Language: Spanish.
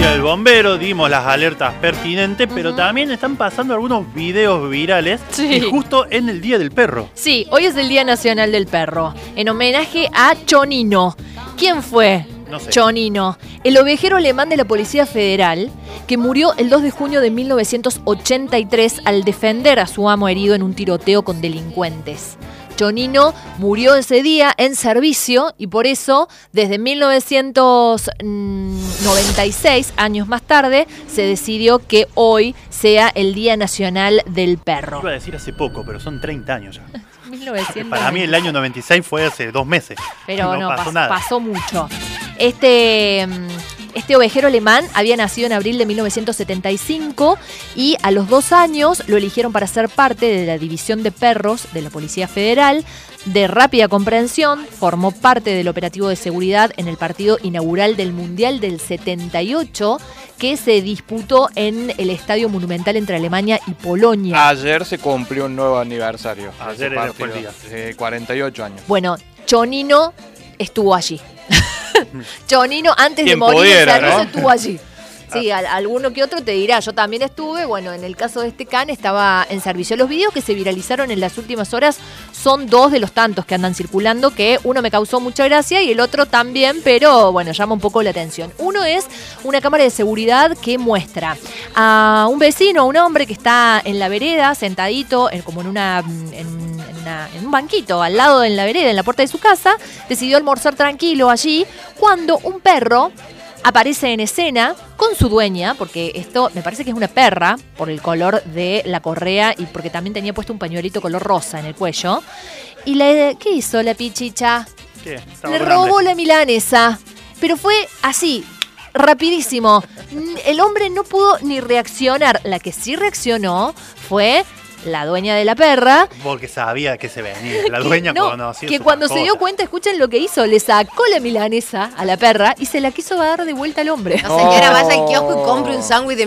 día del bombero, dimos las alertas pertinentes, pero también están pasando algunos videos virales y justo en el Día del Perro. Sí, hoy es el Día Nacional del Perro, en homenaje a Chonino. ¿Quién fue? No sé. Chonino, el ovejero alemán de la Policía Federal, que murió el 2 de junio de 1983 al defender a su amo herido en un tiroteo con delincuentes. Chonino murió ese día en servicio y por eso, desde 1996, años más tarde, se decidió que hoy sea el Día Nacional del Perro. Iba a decir hace poco, pero son 30 años ya. 1996. Para mí el año 96 fue hace 2 meses. Pero no pasó nada. Pasó mucho. Este ovejero alemán había nacido en abril de 1975 y a los 2 años lo eligieron para ser parte de la división de perros de la Policía Federal. De rápida comprensión, formó parte del operativo de seguridad en el partido inaugural del Mundial del 78 que se disputó en el Estadio Monumental entre Alemania y Polonia. Ayer se cumplió un nuevo aniversario. Ayer fue el día. 48 años. Bueno, Chonino estuvo allí. Chonino, antes de Quien morir pudiera, en servicio, ¿no? estuvo allí. Sí, alguno que otro te dirá, yo también estuve, bueno, en el caso de este can estaba en servicio. Los videos que se viralizaron en las últimas horas son 2 de los tantos que andan circulando, que uno me causó mucha gracia y el otro también, pero bueno, llama un poco la atención. Uno es una cámara de seguridad que muestra a un vecino, a un hombre que está en la vereda, sentadito, como en un banquito, al lado de la vereda, en la puerta de su casa, decidió almorzar tranquilo allí, cuando un perro aparece en escena con su dueña, porque esto me parece que es una perra, por el color de la correa y porque también tenía puesto un pañuelito color rosa en el cuello. ¿Y qué hizo la pichicha? ¿Qué? Estaba Le con robó hambre. la milanesa, pero fue así, rapidísimo. El hombre no pudo ni reaccionar. La que sí reaccionó fue la dueña de la perra. Porque sabía que se venía. La dueña conocía que sus cuando se dio mascotas. cuenta, escuchen lo que hizo, le sacó la milanesa a la perra y se la quiso dar de vuelta al hombre. No, señora, vaya al kiosco y compre un sándwich de